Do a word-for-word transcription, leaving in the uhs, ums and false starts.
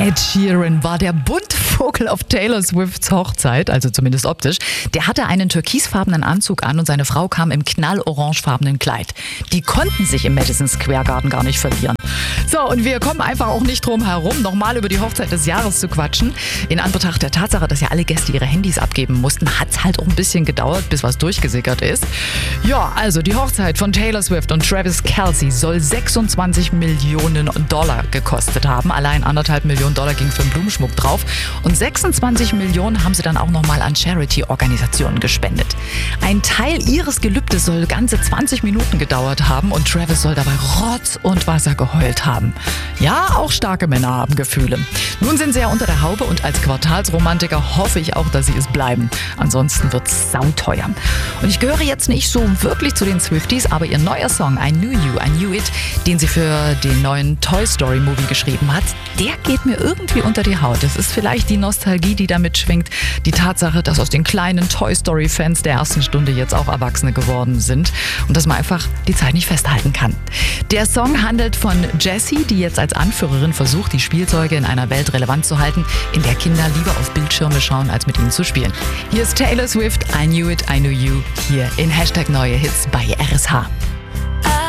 Ed Sheeran war der Buntvogel auf Taylor Swifts Hochzeit, also zumindest optisch. Der hatte einen türkisfarbenen Anzug an und seine Frau kam im knallorangefarbenen Kleid. Die konnten sich im Madison Square Garden gar nicht verlieren. So, und wir kommen einfach auch nicht drum herum, nochmal über die Hochzeit des Jahres zu quatschen. In Anbetracht der Tatsache, dass ja alle Gäste ihre Handys abgeben mussten, hat es halt auch ein bisschen gedauert, bis was durchgesickert ist. Ja, also die Hochzeit von Taylor Swift und Travis Kelce soll sechsundzwanzig Millionen Dollar gekostet haben. Allein anderthalb Millionen Dollar ging für den Blumenschmuck drauf. Und sechsundzwanzig Millionen haben sie dann auch nochmal an Charity-Organisationen gespendet. Ein Teil ihres Gelübdes soll ganze zwanzig Minuten gedauert haben und Travis soll dabei Rotz und Wasser geheult haben. Ja, auch starke Männer haben Gefühle. Nun sind sie ja unter der Haube und als Quartalsromantiker hoffe ich auch, dass sie es bleiben. Ansonsten wird's sauteuer. Und ich gehöre jetzt nicht so wirklich zu den Swifties, aber ihr neuer Song I Knew You, I Knew It, den sie für den neuen Toy Story Movie geschrieben hat, der geht mir irgendwie unter die Haut. Es ist vielleicht die Nostalgie, die da mitschwingt, die Tatsache, dass aus den kleinen Toy Story Fans der ersten Stunde jetzt auch Erwachsene geworden sind und dass man einfach die Zeit nicht festhalten kann. Der Song handelt von Jessie, die jetzt als Anführerin versucht, die Spielzeuge in einer Welt relevant zu halten, in der Kinder lieber auf Bildschirme schauen, als mit ihnen zu spielen. Hier ist Taylor Swift, I Knew It, I Knew You, hier in Hashtag Neue Hits bei R S H.